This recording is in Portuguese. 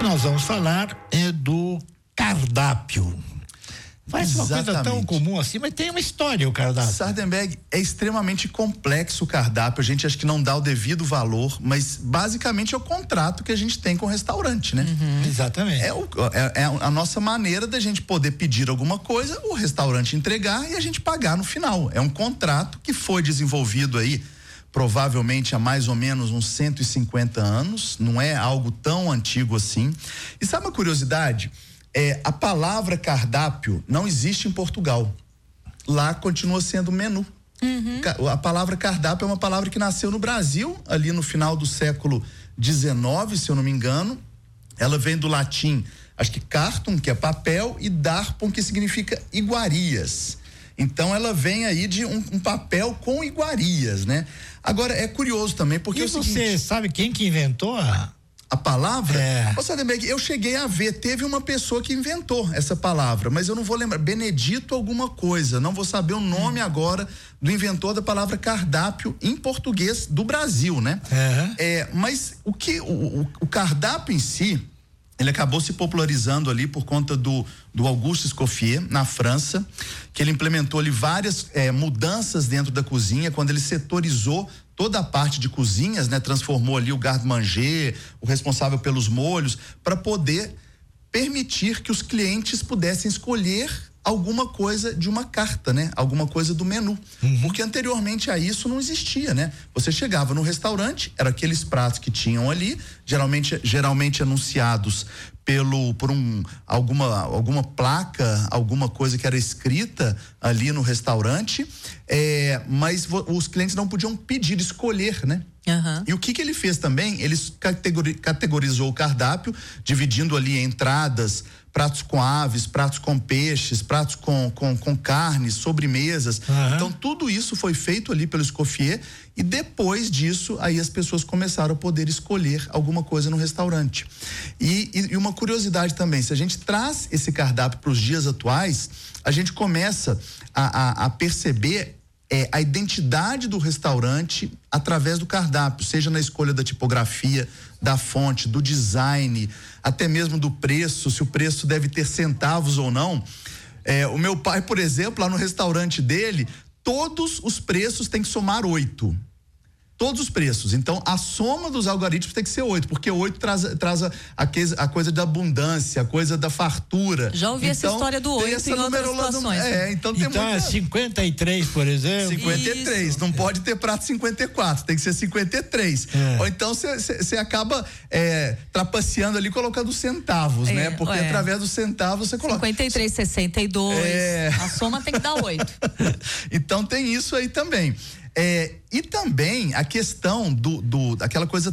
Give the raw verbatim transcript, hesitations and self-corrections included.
nós vamos falar é do cardápio. Parece uma coisa tão comum assim, mas tem uma história o cardápio. Sardenberg, é extremamente complexo o cardápio, a gente acha que não dá o devido valor, mas basicamente é o contrato que a gente tem com o restaurante, né? Uhum. Exatamente. É, o, é, é a nossa maneira da gente poder pedir alguma coisa, o restaurante entregar e a gente pagar no final. É um contrato que foi desenvolvido aí provavelmente há mais ou menos uns cento e cinquenta anos, não é algo tão antigo assim. E sabe uma curiosidade? É, a palavra cardápio não existe em Portugal. Lá continua sendo menu. Uhum. A palavra cardápio é uma palavra que nasceu no Brasil, ali no final do século dezenove, se eu não me engano. Ela vem do latim, acho que cartum, que é papel, e darpon, que significa iguarias. Então ela vem aí de um, um papel com iguarias, né? Agora é curioso também, porque e é o você seguinte, sabe quem que inventou a... A palavra? É. Ô, Sardenberg, eu cheguei a ver, teve uma pessoa que inventou essa palavra, mas eu não vou lembrar, Benedito alguma coisa, não vou saber o nome hum. agora do inventor da palavra cardápio em português do Brasil, né? Uhum. É, mas o que, o, o, o cardápio em si, ele acabou se popularizando ali por conta do, do Auguste Escoffier, na França, que ele implementou ali várias é, mudanças dentro da cozinha, quando ele setorizou toda a parte de cozinhas, né? Transformou ali o garde-manger, o responsável pelos molhos, para poder permitir que os clientes pudessem escolher alguma coisa de uma carta, né? Alguma coisa do menu. Uhum. Porque anteriormente a isso não existia, né? Você chegava no restaurante, eram aqueles pratos que tinham ali, geralmente, geralmente anunciados pelo, por um, alguma, alguma placa, alguma coisa que era escrita ali no restaurante, é, mas vo, os clientes não podiam pedir, escolher, né? Uhum. E o que que ele fez também? Ele categori, categorizou o cardápio, dividindo ali entradas, pratos com aves, pratos com peixes, pratos com, com, com carnes, sobremesas. Uhum. Então tudo isso foi feito ali pelo Escoffier e depois disso aí as pessoas começaram a poder escolher alguma coisa no restaurante. E, e, e uma curiosidade também, se a gente traz esse cardápio para os dias atuais, a gente começa a, a, a perceber É, a identidade do restaurante através do cardápio, seja na escolha da tipografia, da fonte, do design, até mesmo do preço, se o preço deve ter centavos ou não. É, o meu pai, por exemplo, lá no restaurante dele, todos os preços têm que somar oito. Todos os preços. Então, a soma dos algoritmos tem que ser oito, porque oito traz, traz a, a, a coisa da abundância, a coisa da fartura. Já ouvi então, essa história do oito em outras situações. É, então tem então muita... é cinquenta e três, por exemplo. cinquenta e três, isso. Não pode ter prato cinquenta e quatro, tem que ser cinquenta e três. É. Ou então você acaba é, trapaceando ali, colocando centavos, é, né? Porque é. através dos centavos você coloca. cinquenta e três, sessenta e dois. É. A soma tem que dar oito. Então tem isso aí também. É, e também a questão do, do, daquela coisa